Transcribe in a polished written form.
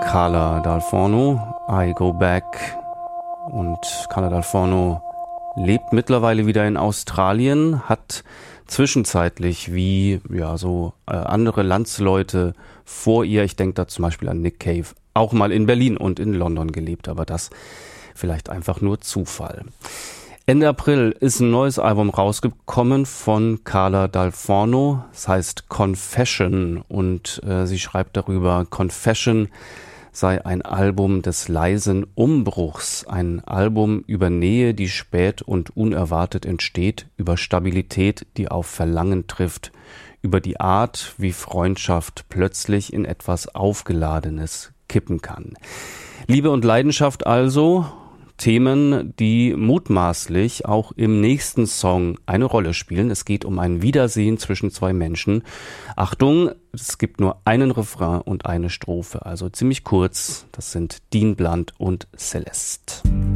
Carla Dal Forno, I Go Back. Und Carla Dal Forno lebt mittlerweile wieder in Australien, hat zwischenzeitlich wie andere Landsleute vor ihr, ich denke da zum Beispiel an Nick Cave, auch mal in Berlin und in London gelebt, aber das vielleicht einfach nur Zufall. Ende April ist ein neues Album rausgekommen von Carla Dal Forno. Es heißt Confession und sie schreibt darüber, Confession sei ein Album des leisen Umbruchs, ein Album über Nähe, die spät und unerwartet entsteht, über Stabilität, die auf Verlangen trifft, über die Art, wie Freundschaft plötzlich in etwas Aufgeladenes kippen kann. Liebe und Leidenschaft also, Themen, die mutmaßlich auch im nächsten Song eine Rolle spielen. Es geht um ein Wiedersehen zwischen zwei Menschen. Achtung, es gibt nur einen Refrain und eine Strophe, also ziemlich kurz. Das sind Dean Blunt und Celeste.